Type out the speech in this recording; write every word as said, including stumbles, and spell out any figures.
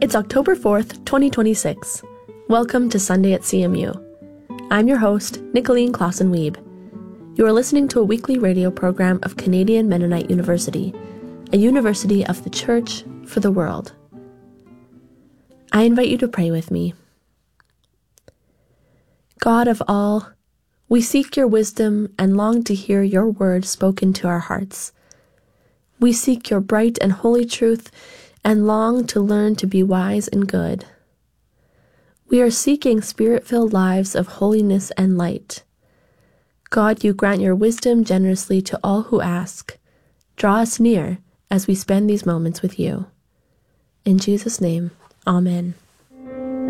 It's October fourth, twenty twenty-six. Welcome to Sunday at C M U. I'm your host, Nicolene Clausen-Wiebe. You are listening to a weekly radio program of Canadian Mennonite University, a university of the Church for the world. I invite you to pray with me. God of all, we seek your wisdom and long to hear your word spoken to our hearts. We seek your bright and holy truth and long to learn to be wise and good. We are seeking spirit-filled lives of holiness and light. God, you grant your wisdom generously to all who ask. Draw us near as we spend these moments with you. In Jesus' name, Amen.